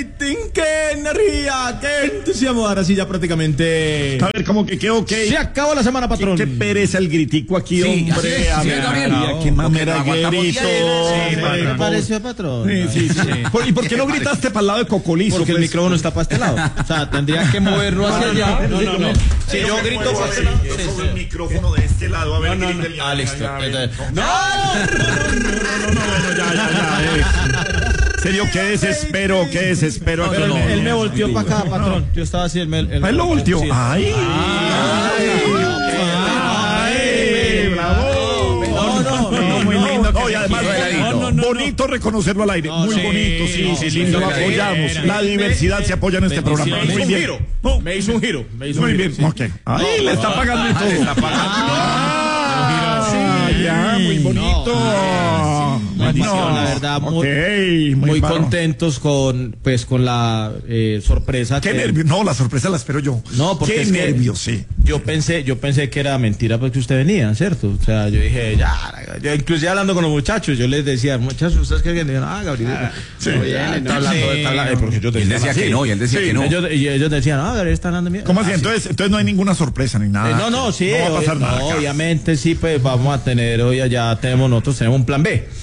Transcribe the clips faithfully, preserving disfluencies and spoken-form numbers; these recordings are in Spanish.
rating, qué energía, qué entusiasmo. Ahora sí, ya prácticamente. A ver, como que qué ok. Se acabó la semana, patrón. Qué, qué pereza el gritico aquí, Sí, hombre. así es, A sí, ver, Gabriel. María, qué mamera aguantamos grito. bien. Sí, ¿qué pareció, patrón? Sí, sí, sí. Por- ¿Y por qué no gritaste para el lado de Cocolizo? Porque el pues? micrófono está para este lado. O sea, tendría que moverlo hacia allá. No, no, no. Si yo grito para este lado. Yo soy el micrófono de este lado. A ver, No, no, no. grítele, ya, Ah, listo. ya, ya, Entonces, No, no, no, no, no, no, ya, ya, ya. eh. Serio, qué desespero, qué desespero. Pero él, aquí. él me volteó para acá, patrón. Yo estaba así, él me. Él, Ah, él lo volteó. sí. Ay. Ay, Ay, bravo. No, no, no, muy no, lindo. no, Y además, no, no, no, bonito reconocerlo al aire. No, Muy sí, bonito, sí, no, sí, sí, lindo. Lo sí, apoyamos. era, La me- diversidad se apoya en este programa. Me hizo Muy un bien. giro. No, Me hizo un giro. Me hizo un muy giro, bien. sí. Ok. Ay, le está pagando y todo. Le está pagando. Ah, sí, ya, muy bonito. Bendición, la verdad, muy, Ok, muy bárbaro. contentos con, pues, con la eh, sorpresa. Qué que- nervios. No, la sorpresa la espero yo. No, porque Qué es que nervios, sí. Yo pensé, yo pensé que era mentira porque usted venía, ¿cierto? O sea, yo dije, ya, yo inclusive hablando con los muchachos, yo les decía, muchachos, ¿ustedes qué vienen? Ah, Gabriel. Sí. no, ya, está hablando, está hablando, eh, porque yo Y él decía que no, y él decía Sí, que no. Ellos, y ellos decían, ah, Gabriel está hablando mierda. ¿Cómo así? Ah, sí. Entonces, entonces no hay ninguna sorpresa ni nada. Eh, no, no, sí, No va a pasar obvio- nada. no, acá. obviamente sí, pues vamos a tener, hoy ya tenemos, nosotros tenemos un plan B.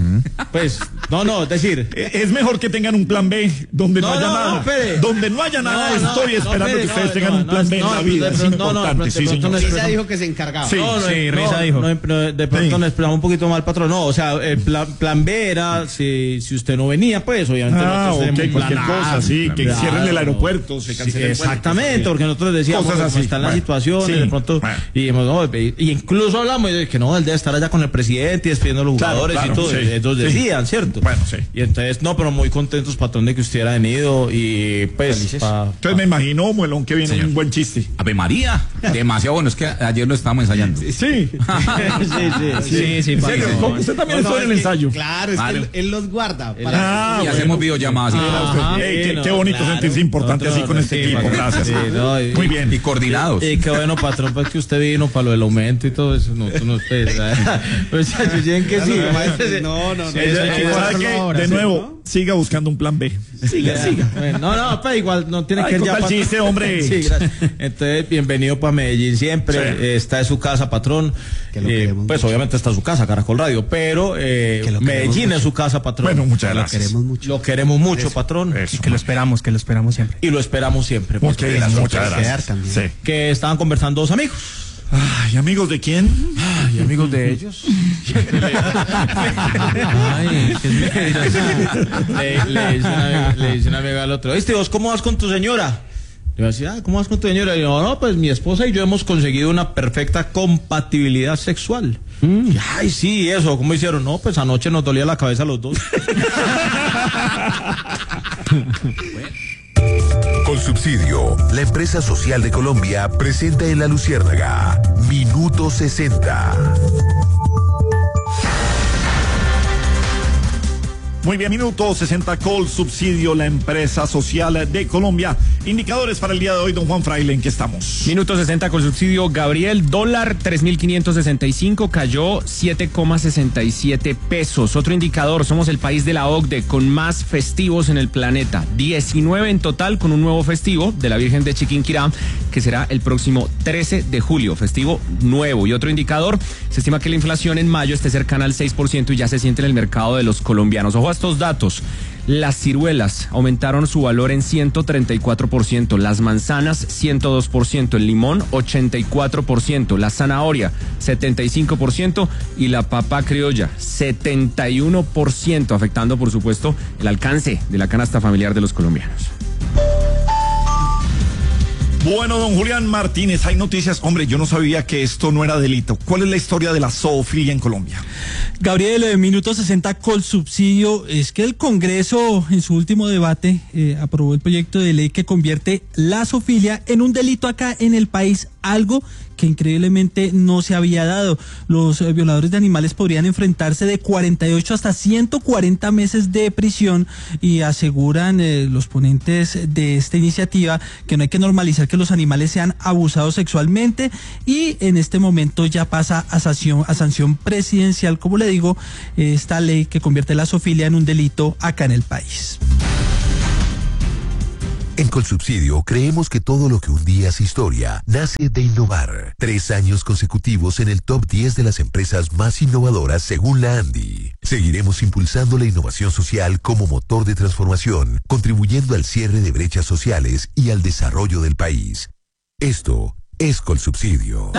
Pues, no, no, es decir, Eh, Es mejor que tengan un plan B donde no, No, haya no, nada. no, espere. Donde no haya nada, No, no, estoy no, esperando espere, que ustedes no, tengan no, un plan no, B en no, la de vida. Es pronto- no, no, importante, de sí, pronto no señor. es- Risa dijo que se encargaba. Sí, no, no, sí, no, Risa dijo. no, no, de pronto Sí. nos expresamos un poquito mal, patrón. No, o sea, el plan, plan B era si, si usted no venía, pues obviamente Ah, nosotros ok, tenemos un cualquier plan A. cosa, sí, que Claro. cierren el aeropuerto, se Sí, cancelen exactamente, porque nosotros decíamos Cosas cómo así. están las Bueno, situaciones, sí, de pronto, bueno. y dijimos, no, y y incluso hablamos de que no, él debe estar allá con el presidente y despidiendo a los Claro, jugadores claro, y todo, sí, y ellos sí. decían, ¿cierto? Bueno, sí. Y entonces, no, pero muy contentos, patrón, de que usted hubiera venido y pues, pa- Entonces me imagino, Muelón, que viene Señor. un buen chiste. Ave María, demasiado bueno. Es que ayer lo estábamos ensayando. Sí. sí, sí, sí, sí, ¿En serio? pa- ¿Cómo? Usted también No, estuvo no, en el es que- ensayo. Claro, es que Claro. él, él los guarda. Para Ah, y bueno. hacemos videollamadas. y todo. Ajá. Ey, qué, Sí, no, qué bonito claro. sentirse importante Nosotros así con este sí, equipo. para- Gracias. sí, no, y- Muy bien. Y coordinados. Y qué bueno, patrón, pues que usted vino para lo del aumento y todo eso. No, tú no esperas. Pues ya, yo llegué que sí. No, no, no. Sí, Eso sí, hay que sí, guardarlo ¿Sabe qué? ahora, De sí, nuevo, ¿no? siga buscando un plan B. Siga, siga. Bueno, no, no, pues igual no tiene Ay, que ir con ya tal pa- chiste, hombre. Sí, gracias. Entonces, bienvenido para Medellín siempre. Sí. Eh, Está en su casa, patrón. Que lo Eh, queremos pues mucho. obviamente está en su casa, Caracol Radio, pero eh, Que lo queremos Medellín mucho. es su casa, patrón. Bueno, muchas Lo gracias. queremos mucho. Lo queremos mucho, patrón. Eso. Que lo esperamos, que lo esperamos siempre. Y lo esperamos siempre. pues, Muchas porque gracias. las Muchas sorpresas gracias. también. Sí. Que estaban conversando dos amigos. Ay, ¿amigos de quién? Y amigos de ellos. Ay, ¿qué es mi le, le dice una amiga, le dice una amiga al otro, ¿viste vos cómo vas con tu señora? Le va a decir, ah, ¿cómo vas con tu señora? Y yo, no, pues mi esposa y yo hemos conseguido una perfecta compatibilidad sexual. Y, ay, sí, eso, ¿cómo hicieron? No, pues anoche nos dolía la cabeza a los dos. Con Subsidio, la empresa social de Colombia presenta en La Luciérnaga Minuto sesenta. Muy bien, minuto sesenta, Col Subsidio, la empresa social de Colombia. Indicadores para el día de hoy, don Juan Fraile, ¿en qué estamos? Minuto sesenta con subsidio, Gabriel, dólar tres mil quinientos sesenta y cinco, cayó siete coma sesenta y siete pesos. Otro indicador, somos el país de la O C D E con más festivos en el planeta, diecinueve en total con un nuevo festivo de la Virgen de Chiquinquirá, que será el próximo trece de julio, festivo nuevo. Y otro indicador, se estima que la inflación en mayo esté cercana al seis por ciento y ya se siente en el mercado de los colombianos. Ojo a estos datos. Las ciruelas aumentaron su valor en ciento treinta y cuatro por ciento, las manzanas ciento dos por ciento, el limón ochenta y cuatro por ciento, la zanahoria setenta y cinco por ciento y la papa criolla setenta y uno por ciento, afectando por supuesto el alcance de la canasta familiar de los colombianos. Bueno, don Julián Martínez, hay noticias. Hombre, yo no sabía que esto no era delito. ¿Cuál es la historia de la zoofilia en Colombia? Gabriel, en minuto sesenta con subsidio, es que el Congreso en su último debate eh, aprobó el proyecto de ley que convierte la zoofilia en un delito acá en el país, algo que increíblemente no se había dado. Los eh, violadores de animales podrían enfrentarse de cuarenta y ocho hasta ciento cuarenta meses de prisión y aseguran eh, los ponentes de esta iniciativa que no hay que normalizar que los animales sean abusados sexualmente y en este momento ya pasa a sanción, a sanción presidencial, como le digo, esta ley que convierte la zoofilia en un delito acá en el país. En Colsubsidio creemos que todo lo que un día es historia nace de innovar. Tres años consecutivos en el top diez de las empresas más innovadoras según la ANDI. Seguiremos impulsando la innovación social como motor de transformación, contribuyendo al cierre de brechas sociales y al desarrollo del país. Esto es Colsubsidio.